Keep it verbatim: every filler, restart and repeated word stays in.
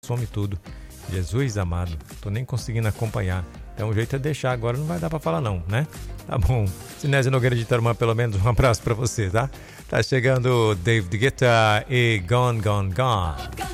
some tudo. Jesus amado, tô nem conseguindo acompanhar. Então o jeito é deixar, agora não vai dar pra falar não, né? Tá bom. Sinésio Nogueira de Tarumã, pelo menos um abraço pra você, tá? Tá chegando David Guetta e Gone, Gone, Gone.